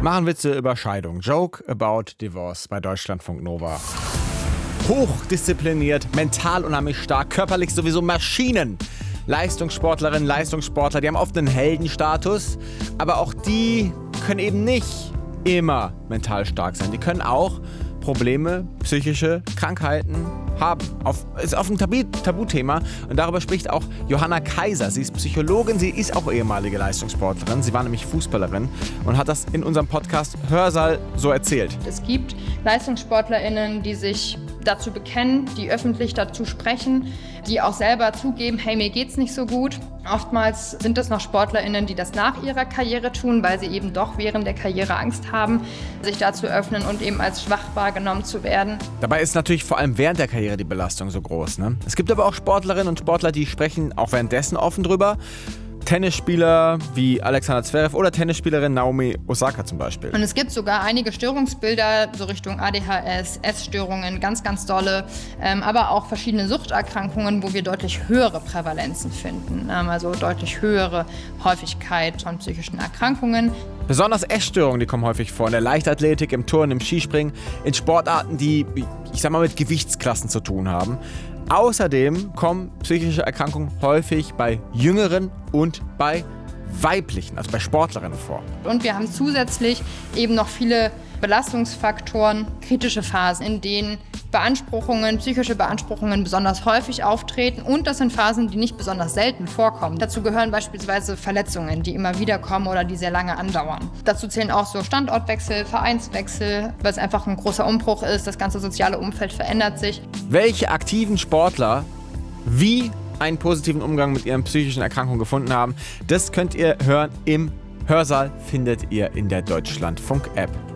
Machen Witze über Scheidung. Joke about divorce bei Deutschlandfunk Nova. Hochdiszipliniert, mental unheimlich stark, körperlich sowieso Maschinen. Leistungssportlerinnen, Leistungssportler, die haben oft einen Heldenstatus, aber auch die können eben nicht immer mental stark sein. Die können auch Probleme, psychische Krankheiten haben. Ist auf ein Tabuthema und darüber spricht auch Johanna Kaiser. Sie ist Psychologin, sie ist auch ehemalige Leistungssportlerin. Sie war nämlich Fußballerin und hat das in unserem Podcast Hörsaal so erzählt. Es gibt LeistungssportlerInnen, die sich dazu bekennen, die öffentlich dazu sprechen, die auch selber zugeben, hey, mir geht's nicht so gut. Oftmals sind es noch SportlerInnen, die das nach ihrer Karriere tun, weil sie eben doch während der Karriere Angst haben, sich da zu öffnen und eben als schwach wahrgenommen zu werden. Dabei ist natürlich vor allem während der Karriere die Belastung so groß, ne? Es gibt aber auch Sportlerinnen und Sportler, die sprechen auch währenddessen offen drüber. Tennisspieler wie Alexander Zverev oder Tennisspielerin Naomi Osaka zum Beispiel. Und es gibt sogar einige Störungsbilder, so Richtung ADHS, Essstörungen, ganz, ganz dolle, aber auch verschiedene Suchterkrankungen, wo wir deutlich höhere Prävalenzen finden, also deutlich höhere Häufigkeit von psychischen Erkrankungen. Besonders Essstörungen, die kommen häufig vor in der Leichtathletik, im Turnen, im Skispringen, in Sportarten, die, mit Gewichtsklassen zu tun haben. Außerdem kommen psychische Erkrankungen häufig bei Jüngeren und bei Weiblichen, also bei Sportlerinnen vor. Und wir haben zusätzlich eben noch viele Belastungsfaktoren, kritische Phasen, in denen psychische Beanspruchungen besonders häufig auftreten und das sind Phasen, die nicht besonders selten vorkommen. Dazu gehören beispielsweise Verletzungen, die immer wieder kommen oder die sehr lange andauern. Dazu zählen auch so Standortwechsel, Vereinswechsel, weil es einfach ein großer Umbruch ist, das ganze soziale Umfeld verändert sich. Welche aktiven Sportler wie einen positiven Umgang mit ihren psychischen Erkrankungen gefunden haben, das könnt ihr hören im Hörsaal, findet ihr in der Deutschlandfunk-App.